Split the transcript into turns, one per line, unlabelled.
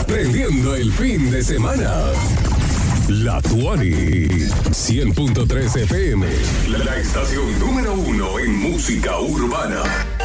prendiendo el fin de semana. La Tuani 100.3 FM, la estación número 1 en música urbana.